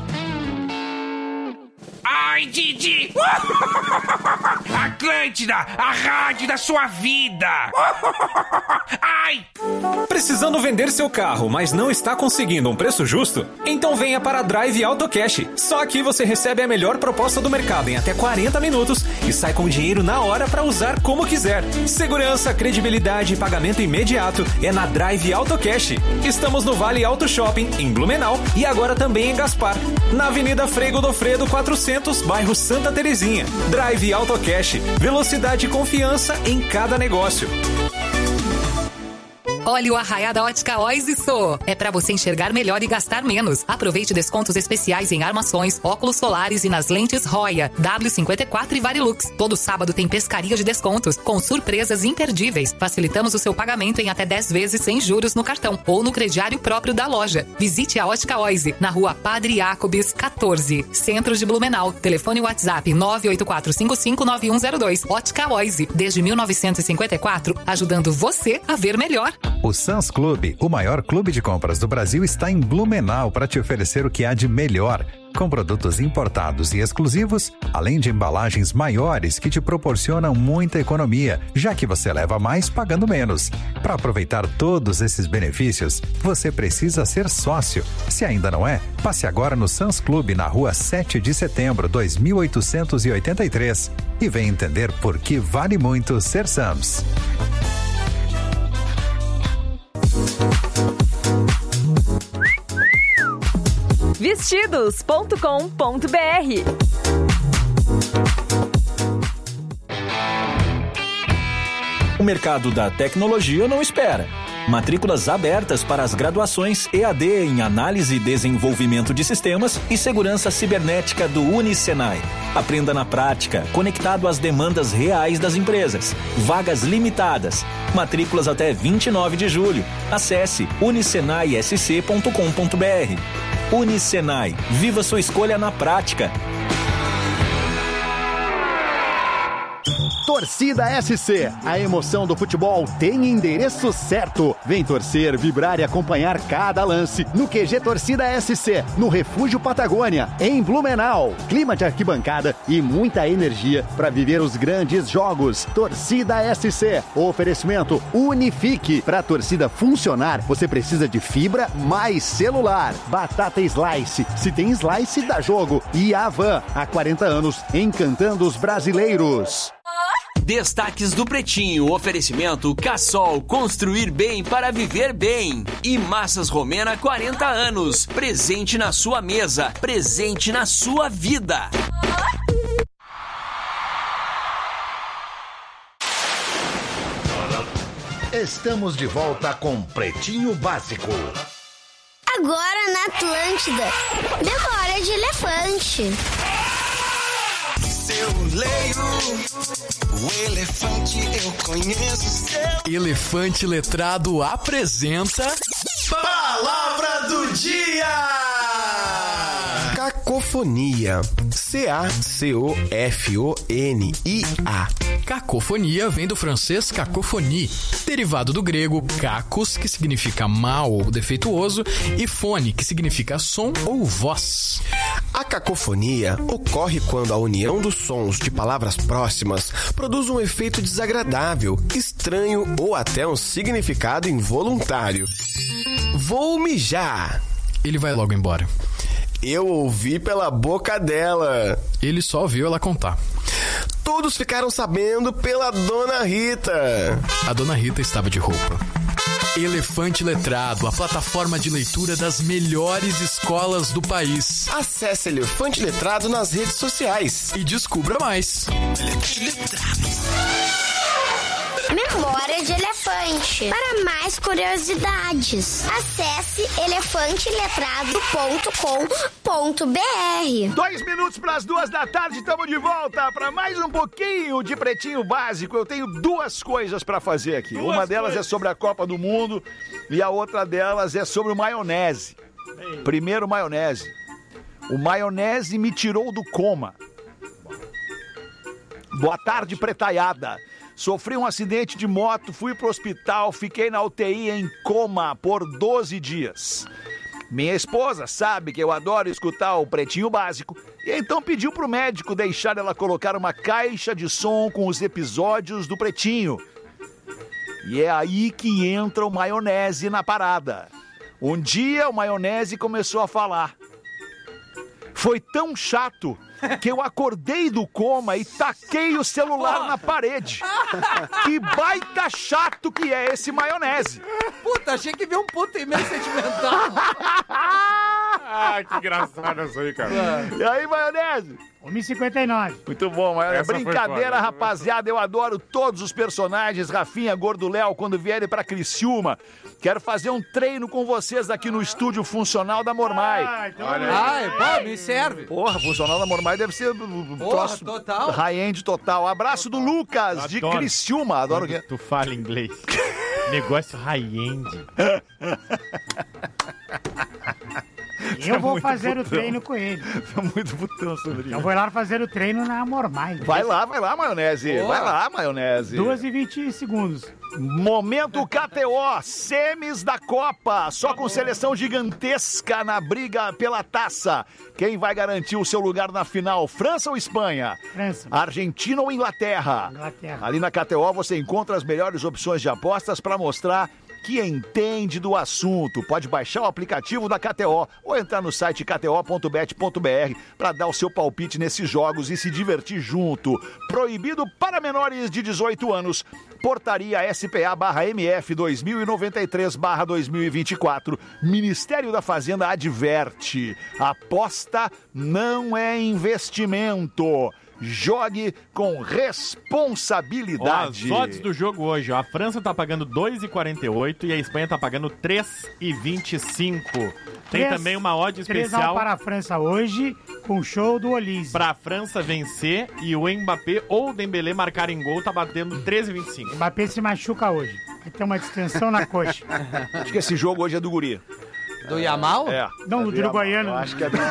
Ai, Didi! Atlântida, a rádio da sua vida! Ai! Precisando vender seu carro, mas não está conseguindo um preço justo? Então venha para a Drive Auto Cash. Só aqui você recebe a melhor proposta do mercado em até quarenta minutos e sai com o dinheiro na hora para usar como quiser. Segurança, credibilidade e pagamento imediato é na Drive Auto Cash. Estamos no Vale Auto Shopping, em Blumenau, e agora também em Gaspar, na Avenida Frei Godofredo quatrocentos, bairro Santa Terezinha. Drive Auto Cash. Velocidade e confiança em cada negócio. Olha o Arraiá da Ótica Oise Sô. É pra você enxergar melhor e gastar menos. Aproveite descontos especiais em armações, óculos solares e nas lentes Roya, W cinquenta e quatro e Varilux. Todo sábado tem pescaria de descontos, com surpresas imperdíveis. Facilitamos o seu pagamento em até dez vezes sem juros no cartão ou no crediário próprio da loja. Visite a Ótica Oise, na rua Padre Jacobs, quatorze, Centro de Blumenau. Telefone WhatsApp nove oito quatro cinco cinco nove um zero dois. Ótica Oise, desde mil novecentos e cinquenta e quatro, ajudando você a ver melhor. O Sam's Club, o maior clube de compras do Brasil, está em Blumenau para te oferecer o que há de melhor, com produtos importados e exclusivos, além de embalagens maiores que te proporcionam muita economia, já que você leva mais pagando menos. Para aproveitar todos esses benefícios, você precisa ser sócio. Se ainda não é, passe agora no Sam's Club na rua sete de setembro, dois mil oitocentos e oitenta e três e venha entender por que vale muito ser Sam's. vestidos ponto com ponto b r. O mercado da tecnologia não espera. Matrículas abertas para as graduações E A D em Análise e Desenvolvimento de Sistemas e Segurança Cibernética do Unisenai. Aprenda na prática, conectado às demandas reais das empresas. Vagas limitadas. Matrículas até vinte e nove de julho. Acesse unisenai s c ponto com ponto b r. Unisenai. Viva sua escolha na prática. Torcida S C, a emoção do futebol tem endereço certo. Vem torcer, vibrar e acompanhar cada lance no Q G Torcida S C, no Refúgio Patagônia, em Blumenau. Clima de arquibancada e muita energia para viver os grandes jogos. Torcida S C, oferecimento Unifique. Para a torcida funcionar, você precisa de fibra mais celular. Batata Slice, se tem slice, dá jogo. E Avan, há quarenta anos, encantando os brasileiros. Destaques do Pretinho, oferecimento Cassol, construir bem para viver bem. E Massas Romena, quarenta anos, presente na sua mesa, presente na sua vida. Estamos de volta com Pretinho Básico. Agora na Atlântida, memória de elefante. Se eu leio o elefante, eu conheço seu. Elefante Letrado apresenta Palavra do Dia! Cacofonia. C A C O F O N I A. Cacofonia vem do francês cacophonie, derivado do grego cacos, que significa mal ou defeituoso, e fone, que significa som ou voz. A cacofonia ocorre quando a união dos sons de palavras próximas produz um efeito desagradável, estranho ou até um significado involuntário. Vou mijar. Ele vai logo embora. Eu ouvi pela boca dela. Ele só ouviu ela contar. Todos ficaram sabendo pela Dona Rita. A Dona Rita estava de roupa. Elefante Letrado, a plataforma de leitura das melhores escolas do país. Acesse Elefante Letrado nas redes sociais e descubra mais. Memória de elefante. Para mais curiosidades, acesse elefante letrado ponto com ponto b r. Dois minutos para as duas da tarde, estamos de volta para mais um pouquinho de Pretinho Básico. Eu tenho duas coisas para fazer aqui. Duas Uma delas coisas. é sobre a Copa do Mundo e a outra delas é sobre o maionese. Ei. Primeiro, maionese. O maionese me tirou do coma. Boa tarde, pretaiada. Sofri um acidente de moto, fui pro hospital, fiquei na U T I em coma por doze dias. Minha esposa sabe que eu adoro escutar o Pretinho Básico e então pediu pro médico deixar ela colocar uma caixa de som com os episódios do Pretinho. E é aí que entra o maionese na parada. Um dia o maionese começou a falar. Foi tão chato que eu acordei do coma e taquei o celular na parede. Que baita chato que é esse maionese. Puta, achei que veio um puta e-mail sentimental. Ah, que engraçado isso aí, cara. E aí, maionese? um e cinquenta e nove. Muito bom, mas Essa foi brincadeira, foda. rapaziada. Eu adoro todos os personagens. Rafinha, Gordo Léo, quando vierem pra Criciúma. Quero fazer um treino com vocês aqui no estúdio funcional da Mormai. Ah, então Olha vamos lá. Ai, pô, me serve. Porra, funcional da Mormai deve ser um Porra, troço total. high-end total. Abraço do Lucas, de Adoro. Criciúma. Adoro o quê? Tu fala inglês. Negócio high-end. Eu vou muito fazer o putão. treino com ele. Tô muito putão sobre Eu isso. vou lá fazer o treino na Mormai. Vai lá, vai lá, maionese. Boa. Vai lá, maionese. duas e vinte segundos. Momento K T O, semis da Copa, só com seleção gigantesca na briga pela taça. Quem vai garantir o seu lugar na final, França ou Espanha? França. Argentina ou Inglaterra? Inglaterra. Ali na K T O você encontra as melhores opções de apostas para mostrar que entende do assunto. Pode baixar o aplicativo da K T O ou entrar no site k t o ponto bet ponto b r para dar o seu palpite nesses jogos e se divertir junto. Proibido para menores de dezoito anos. Portaria S P A barra M F dois mil e noventa e três barra dois mil e vinte e quatro. Ministério da Fazenda adverte. Aposta não é investimento. Jogue com Ó, as responsabilidade. odds do jogo hoje, ó. A França tá pagando dois e quarenta e oito e a Espanha tá pagando três e vinte e cinco. Tem Três- também uma odd três a um especial para a França hoje, com o show do Olise. pra França vencer e o Mbappé ou o Dembélé marcar em gol, tá batendo treze e vinte e cinco. O Mbappé se machuca hoje. Vai ter uma distensão na coxa. Acho que esse jogo hoje é do guri. Do Yamal? É. Não, do uruguaiano. Eu acho que é do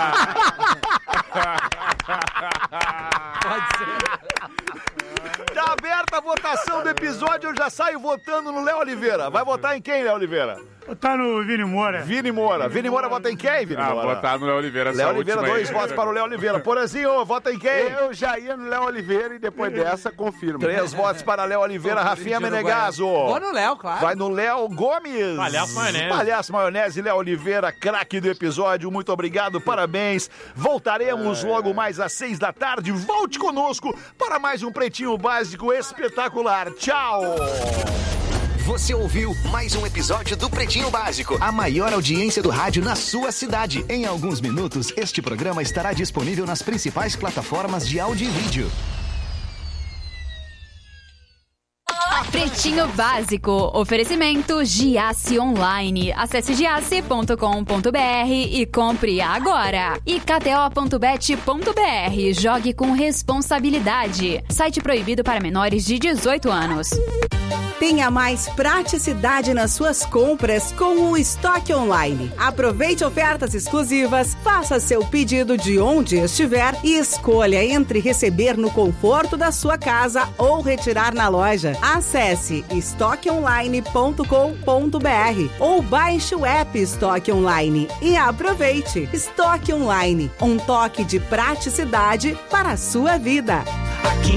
Pode ser. Tá aberta a votação do episódio, eu já saio votando no Léo Oliveira. Vai votar em quem, Léo Oliveira? Tá no Vini Moura. Vini Moura. Vini Moura vota em quem, Vini Ah, Moura? botar no Léo Oliveira. essa Léo Oliveira, última aí. dois votos para o Léo Oliveira. Porazinho, vota em quem? Eu já ia no Léo Oliveira e depois dessa confirmo. Três votos para Léo Oliveira, Rafinha Menegaso. Vou no Léo, claro. Vai no Léo Gomes. Palhaço Maionese. Palhaço Maionese, Léo Oliveira, craque do episódio. Muito obrigado, parabéns. Voltaremos logo mais às seis da tarde. Volte conosco para mais um Pretinho Básico espetacular. Tchau. Você ouviu mais um episódio do Pretinho Básico, a maior audiência do rádio na sua cidade. Em alguns minutos, este programa estará disponível nas principais plataformas de áudio e vídeo. Pretinho Pretinho Básico. Oferecimento Giasse Online. Acesse giasse ponto com ponto br e compre agora. E k t o ponto bet ponto b r. Jogue com responsabilidade. Site proibido para menores de dezoito anos. Tenha mais praticidade nas suas compras com o Estoque Online. Aproveite ofertas exclusivas, faça seu pedido de onde estiver e escolha entre receber no conforto da sua casa ou retirar na loja. Acesse estoque online ponto com ponto b r ou baixe o app Estoque Online e aproveite. Estoque Online, um toque de praticidade para a sua vida. Aqui